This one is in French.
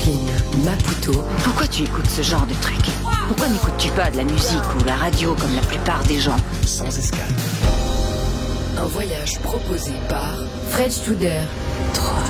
Philippines, Maputo. Pourquoi tu écoutes ce genre de truc? Pourquoi n'écoutes-tu pas de la musique ou la radio comme la plupart des gens? Sans escale. Un voyage proposé par Fred Studer. 3.